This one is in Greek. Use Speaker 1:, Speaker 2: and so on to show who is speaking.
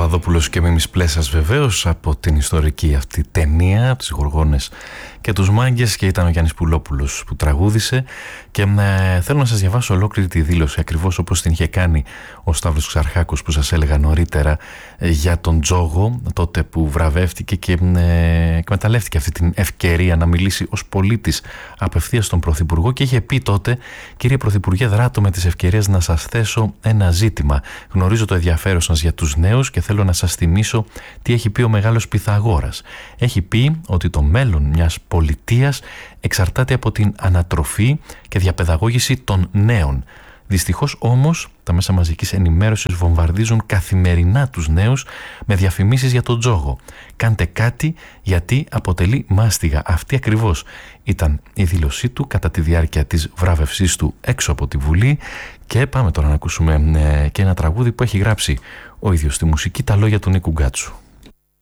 Speaker 1: Παπαδόπουλος και Μίμης Πλέσας βεβαίως από την ιστορική αυτή ταινία, από τις Γοργόνες και τους Μάγκες, και ήταν ο Γιάννης Πουλόπουλος που τραγούδισε. Και θέλω να σας διαβάσω ολόκληρη τη δήλωση, ακριβώς όπως την είχε κάνει ο Σταύρος Ξαρχάκος που σας έλεγα νωρίτερα για τον Τζόγο, τότε που βραβεύτηκε και εκμεταλλεύτηκε αυτή την ευκαιρία να μιλήσει ως πολίτης απευθείας στον Πρωθυπουργό, και είχε πει τότε: «Κύριε Πρωθυπουργέ, δράτω με τις ευκαιρίες να σας θέσω ένα ζήτημα. Γνωρίζω το ενδιαφέρον σας για τους νέους και θέλω να σας θυμίσω τι έχει πει ο μεγάλος Πυθαγόρας. Έχει πει ότι το μέλλον μιας πολιτείας εξαρτάται από την ανατροφή και διαπαιδαγώγηση των νέων. Δυστυχώς όμως τα μέσα μαζικής ενημέρωσης βομβαρδίζουν καθημερινά τους νέους με διαφημίσεις για τον Τζόγο. Κάντε κάτι γιατί αποτελεί μάστιγα». Αυτή ακριβώς ήταν η δήλωσή του κατά τη διάρκεια της βράβευσής του έξω από τη Βουλή. Και πάμε τώρα να ακούσουμε και ένα τραγούδι που έχει γράψει ο ίδιος στη μουσική, τα λόγια του Νίκου Γκάτσου.